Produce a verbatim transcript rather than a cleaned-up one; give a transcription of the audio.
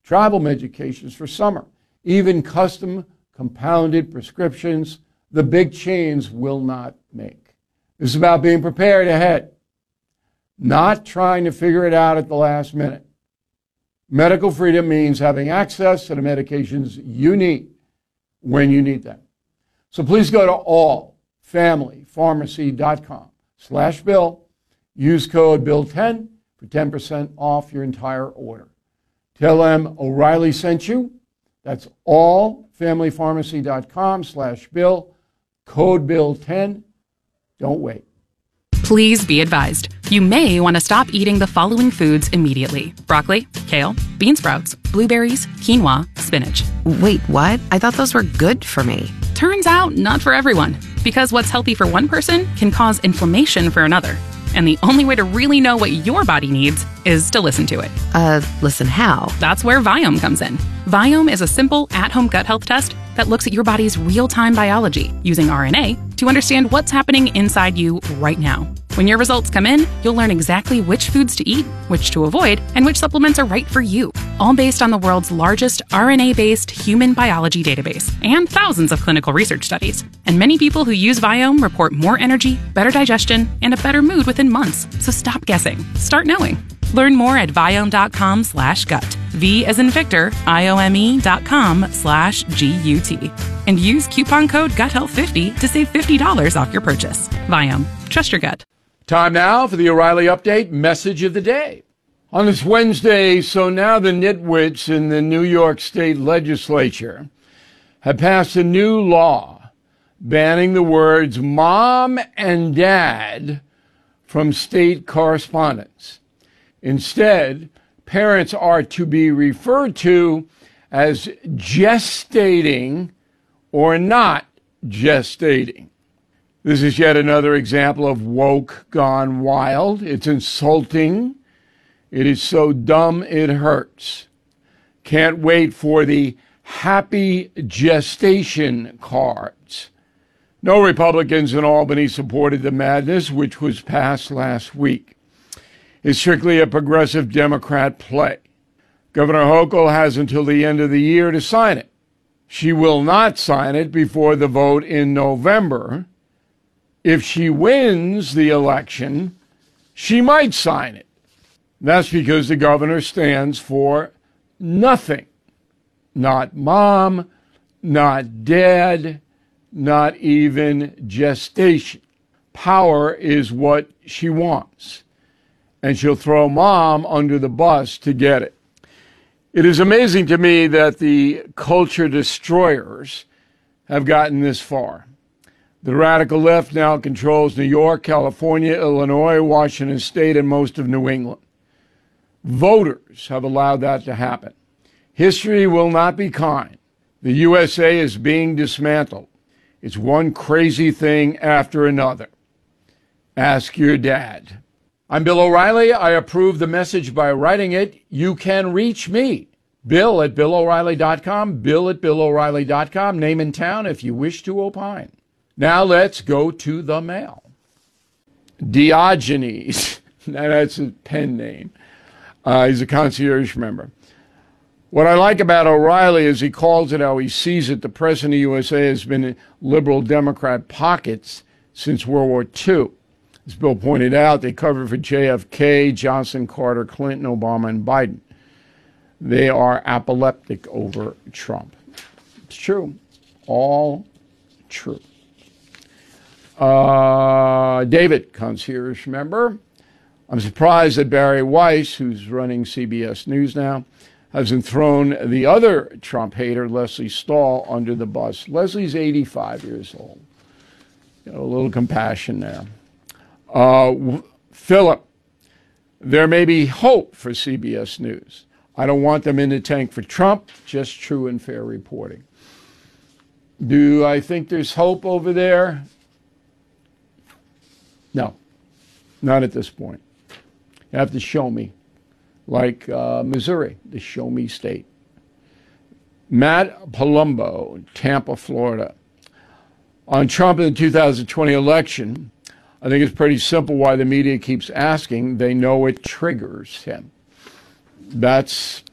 travel medications for summer, even custom compounded prescriptions the big chains will not make. This is about being prepared ahead, not trying to figure it out at the last minute. Medical freedom means having access to the medications you need when you need them. So please go to all family pharmacy dot com slash bill. Use code bill ten for ten percent off your entire order. Tell them O'Reilly sent you. That's all family pharmacy dot com slash bill. Code bill ten. Don't wait. Please be advised, you may want to stop eating the following foods immediately. Broccoli, kale, bean sprouts, blueberries, quinoa, spinach. Wait, what? I thought those were good for me. Turns out, not for everyone. Because what's healthy for one person can cause inflammation for another. And the only way to really know what your body needs is to listen to it. Uh, listen how? That's where Viome comes in. Viome is a simple, at-home gut health test that looks at your body's real-time biology using R N A to understand what's happening inside you right now. When your results come in, you'll learn exactly which foods to eat, which to avoid, and which supplements are right for you, all based on the world's largest R N A-based human biology database and thousands of clinical research studies. And many people who use Viome report more energy, better digestion, and a better mood within months. So stop guessing. Start knowing. Learn more at Viome.com slash gut. V as in Victor, I-O-M-E dot com slash G-U-T. And use coupon code gut health fifty to save fifty dollars off your purchase. Viome. Trust your gut. Time now for the O'Reilly Update Message of the Day. On this Wednesday, so now the nitwits in the New York State Legislature have passed a new law banning the words mom and dad from state correspondence. Instead, parents are to be referred to as gestating or not gestating. This is yet another example of woke gone wild. It's insulting. It is so dumb it hurts. Can't wait for the happy gestation cards. No Republicans in Albany supported the madness, which was passed last week. It's strictly a progressive Democrat play. Governor Hochul has until the end of the year to sign it. She will not sign it before the vote in November. If she wins the election, she might sign it. That's because the governor stands for nothing. Not mom, not dad, not even gestation. Power is what she wants, and she'll throw mom under the bus to get it. It is amazing to me that the culture destroyers have gotten this far. The radical left now controls New York, California, Illinois, Washington State, and most of New England. Voters have allowed that to happen. History will not be kind. The U S A is being dismantled. It's one crazy thing after another. Ask your dad. I'm Bill O'Reilly. I approve the message by writing it. You can reach me. Bill at Bill O'Reilly dot com. Bill at Bill O'Reilly dot com. Name and town if you wish to opine. Now let's go to the mail. Diogenes. Now that's a pen name. Uh, he's a concierge member. What I like about O'Reilly is he calls it how he sees it. The press in the U S A has been in liberal Democrat pockets since World War Two. As Bill pointed out, they covered for J F K, Johnson, Carter, Clinton, Obama, and Biden. They are apoplectic over Trump. It's true. All true. Uh, David, concierge member. I'm surprised that Barry Weiss, who's running C B S News now, hasn't thrown the other Trump hater, Leslie Stahl, under the bus. Leslie's eighty-five years old. You know, a little compassion there. Uh, Philip, there may be hope for C B S News. I don't want them in the tank for Trump, just true and fair reporting. Do I think there's hope over there? No, not at this point. You have to show me, like uh, Missouri, the show me state. Matt Palumbo, Tampa, Florida. On Trump in the two thousand twenty election, I think it's pretty simple why the media keeps asking. They know it triggers him. That's